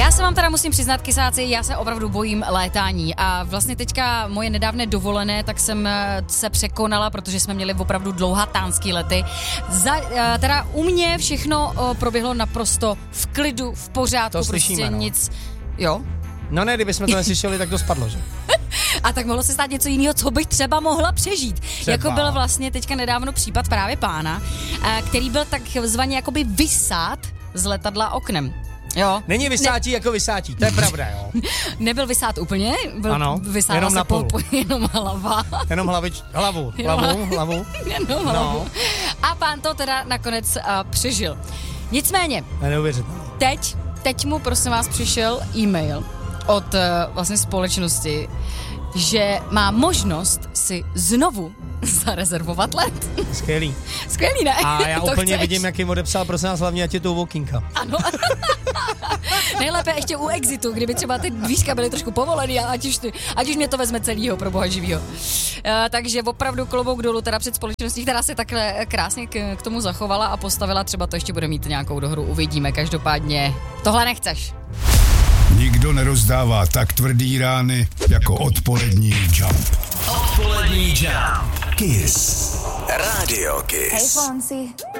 Já se vám teda musím přiznat, kysáci, já se opravdu bojím létání a vlastně teďka moje nedávné dovolené, tak jsem se překonala, protože jsme měli opravdu dlouhatánský lety. Teda u mě všechno proběhlo naprosto v klidu, v pořádku, to slyšíme, prostě nic. Jo? No ne, kdybychom to neslyšeli, tak to spadlo, že? A tak mohlo se stát něco jiného, co bych třeba mohla přežít. Třeba. Jako byl vlastně teďka nedávno případ právě pána, který byl takzvaně jakoby vysát z letadla oknem. Jo. Není vysátí jako vysátí, to je pravda, jo. Nebyl vysát úplně, byl ano, vysála jenom se na půl. Jenom hlava. Jenom hlavu. Jenom hlavu. A pán to teda nakonec přežil. Nicméně, neuvěřitelné. Teď mu prosím vás přišel e-mail od vlastně společnosti, že má možnost si znovu zarezervovat let. Skvělý, ne? A já To úplně chceš? vidím, jak jim odepsal, prosím vás, hlavně, ať je to u Vokínka. Ano. Nejlépe ještě u Exitu, kdyby třeba ty dvířka byly trošku povolený a ať už mě to vezme celýho, pro boha živýho. Takže opravdu klobouk dolů teda před společností, která se takhle krásně k tomu zachovala a postavila, třeba to ještě bude mít nějakou dohru, uvidíme. Každopádně tohle nechceš. Nikdo nerozdává tak tvrdý rány jako odpolední Jump. Odpolední Jump. Kiss. Radio Kiss. Hey Fonsi.